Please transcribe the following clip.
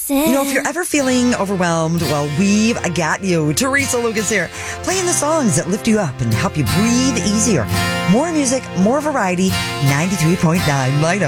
You know, if you're ever feeling overwhelmed, well, we've got you. Teresa Lucas here, playing the songs that lift you up and help you breathe easier. More music, more variety, 93.9 Light Up.